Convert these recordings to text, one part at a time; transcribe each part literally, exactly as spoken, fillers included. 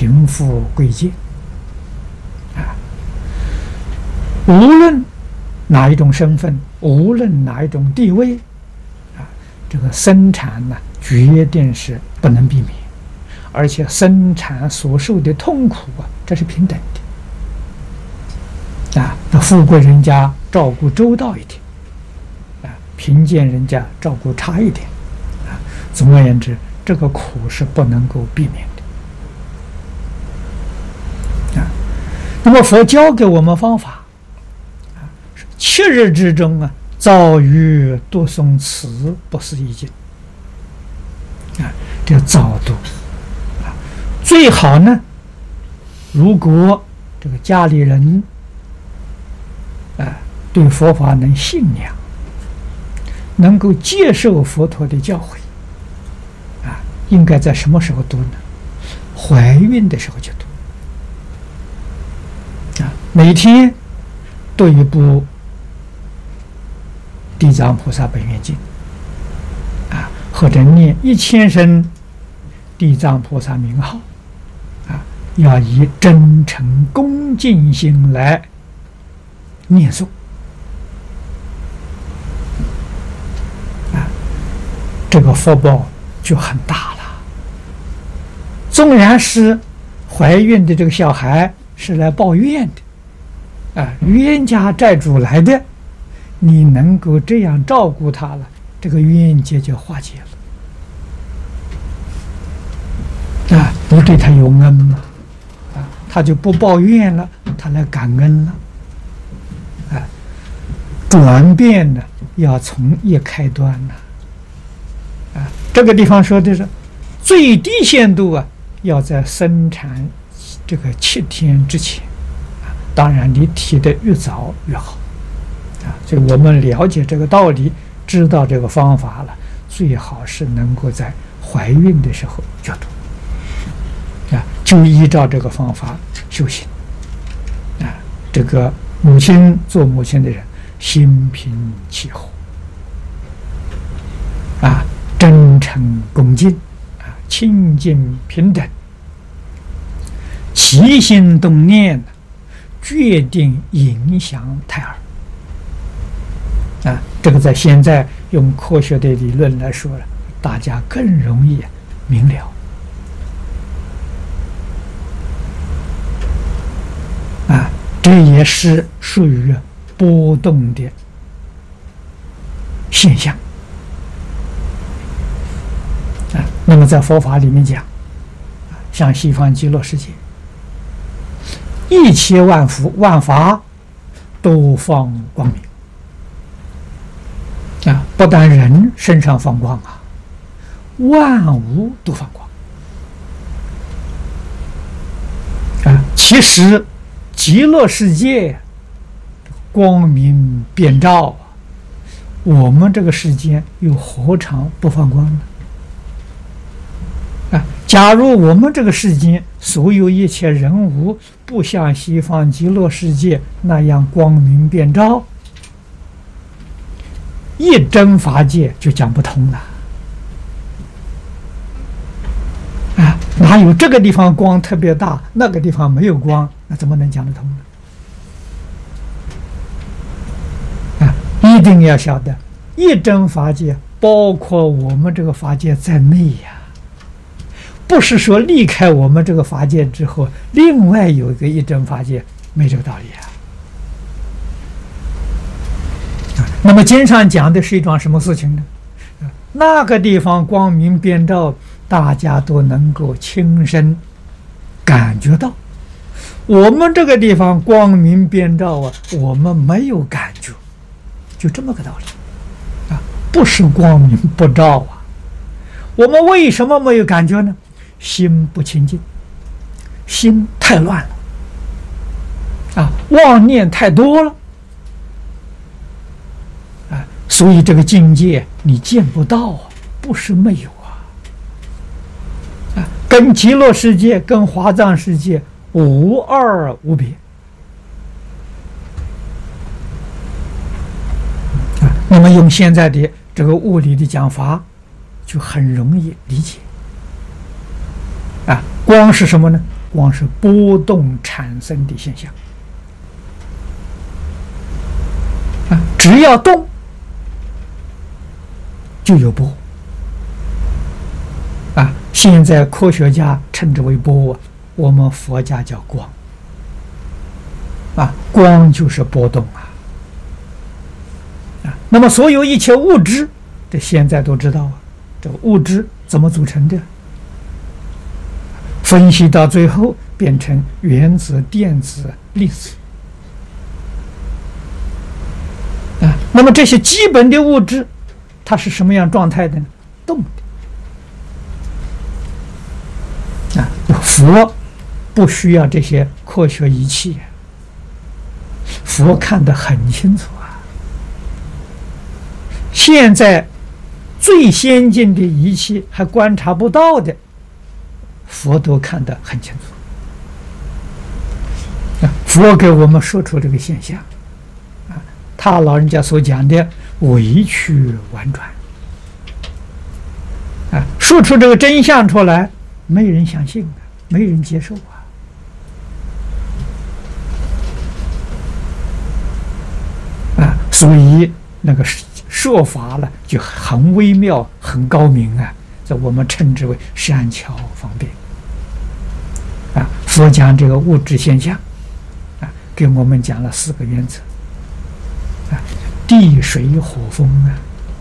贫富贵贱啊，无论哪一种身份，无论哪一种地位啊，这个生产呢，决定是不能避免，而且生产所受的痛苦啊，这是平等的啊。那富贵人家照顾周到一点啊，贫贱人家照顾差一点啊。总而言之，这个苦是不能够避免的啊。那么佛教给我们方法啊，七日之中啊，遭遇读诵此不思议经啊，这早读啊，最好呢，如果这个家里人啊对佛法能信仰，能够接受佛陀的教诲啊，应该在什么时候读呢？怀孕的时候就读啊，每天读一部《地藏菩萨本愿经》啊，或者念一千声地藏菩萨名号啊，要以真诚恭敬心来念诵啊，这个福报就很大了。纵然是怀孕的这个小孩是来报怨的啊，冤家债主来的，你能够这样照顾他了，这个冤结就化解了啊，你对他有恩嘛啊，他就不抱怨了，他来感恩了啊。转变呢，要从一开端呢啊，这个地方说的是最低限度啊，要在生产这个七天之前啊，当然你提的越早越好啊。所以我们了解这个道理，知道这个方法了，最好是能够在怀孕的时候就读啊，就依照这个方法修行啊。这个母亲做母亲的人，心平气和啊，真诚恭敬啊，清净平等，起心动念决定影响胎儿啊。这个在现在用科学的理论来说了，大家更容易明了啊。这也是属于波动的现象啊。那么在佛法里面讲，像西方极乐世界，一切万福万法都放光明啊，不但人身上放光啊，万物都放光啊。其实极乐世界光明遍照啊，我们这个世间又何尝不放光呢？啊，假如我们这个世间所有一切人物不像西方极乐世界那样光明遍照，一真法界就讲不通了啊！哪有这个地方光特别大，那个地方没有光，那怎么能讲得通呢？啊，一定要晓得，一真法界包括我们这个法界在内呀，不是说离开我们这个法界之后，另外有一个一真法界，没这个道理啊。那么经上讲的是一桩什么事情呢？那个地方光明遍照，大家都能够亲身感觉到。我们这个地方光明遍照啊，我们没有感觉，就这么个道理啊，不是光明不照啊。我们为什么没有感觉呢？心不清净，心太乱了啊，妄念太多了。所以这个境界你见不到啊，不是没有啊，啊，跟极乐世界、跟华藏世界无二无别啊。那么用现在的这个物理的讲法，就很容易理解啊。光是什么呢？ 光是波动产生的现象啊，只要动就有波啊。现在科学家称之为波，我们佛家叫光啊，光就是波动啊啊。那么所有一切物质，这现在都知道啊，这个物质怎么组成的？分析到最后变成原子、电子、粒子啊。那么这些基本的物质，它是什么样状态的呢？动的啊。佛不需要这些科学仪器，佛看得很清楚啊。现在最先进的仪器还观察不到的，佛都看得很清楚。佛给我们说出这个现象啊，他老人家所讲的委曲婉转啊，说出这个真相出来，没人相信啊，没人接受啊啊，所以那个说法呢就很微妙、很高明啊，这我们称之为善巧方便。啊，佛讲这个物质现象，啊，给我们讲了四个原则，啊，地水火风啊，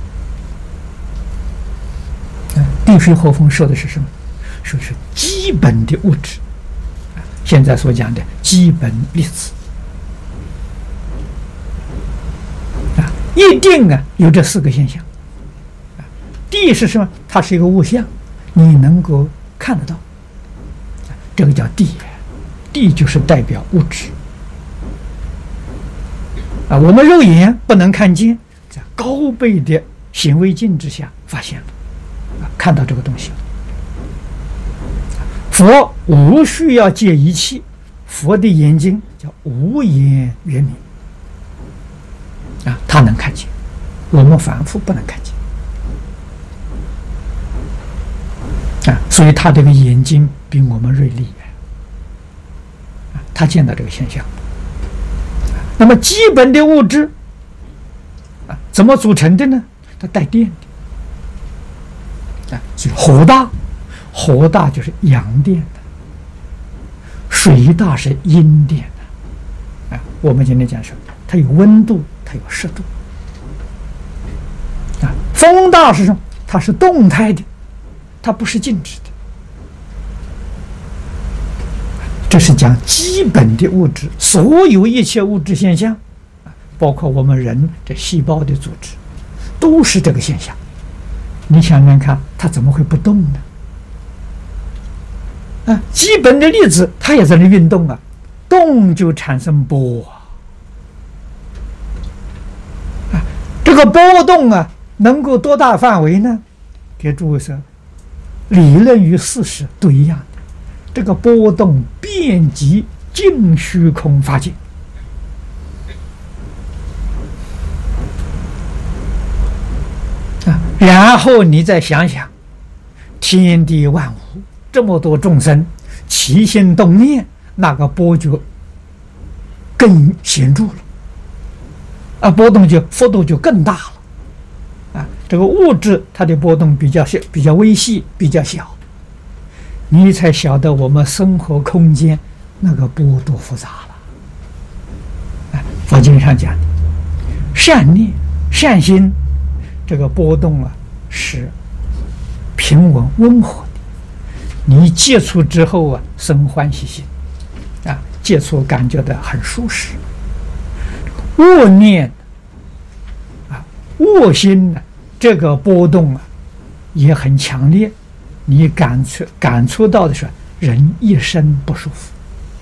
啊，地水火风说的是什么？说是基本的物质，啊，现在所讲的基本粒子，啊，一定啊有这四个现象，啊，地是什么？它是一个物象，你能够看得到。这个叫地，地就是代表物质啊。我们肉眼不能看见，在高倍的显微镜之下发现了啊，看到这个东西了。佛无需要借仪器，佛的眼睛叫无眼圆明啊，他能看见，我们凡夫不能看见啊，所以他这个眼睛比我们锐利啊，他见到这个现象。那么基本的物质啊，怎么组成的呢？它带电的啊，所以火大，火大就是阳电的，水大是阴电的啊。我们今天讲说，它有温度，它有湿度啊。风大是什么？它是动态的，它不是静止的。这是讲基本的物质，所有一切物质现象，包括我们人这细胞的组织，都是这个现象。你想想看，它怎么会不动呢？啊，基本的粒子它也在那运动啊，动就产生波啊。啊，这个波动啊，能够多大范围呢？给诸位说，理论与事实都一样的。这个波动遍及尽虚空法界啊，然后你再想想，天地万物这么多众生起心动念，那个波就更显著了啊，波动就幅度就更大了啊。这个物质它的波动比较小，比较微细，比较小。你才晓得我们生活空间那个波多复杂了。哎，佛经上讲的善念、善心，这个波动啊是平稳温和的。你接触之后啊，生欢喜心啊，接触感觉到很舒适。恶念啊，恶心呢，这个波动啊也很强烈。你感触感触到的是人一生不舒服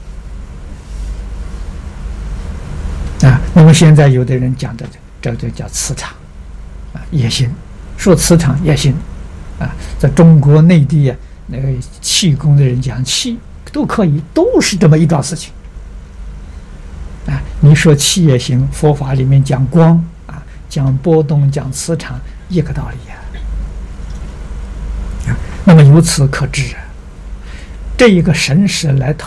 啊。那么现在有的人讲的这这叫磁场啊，也行，说磁场也行啊。在中国内地啊，那个气功的人讲气都可以，都是这么一桩事情啊。你说气也行，佛法里面讲光啊，讲波动，讲磁场，一个道理啊。那么由此可知啊， 这一个神识来讨。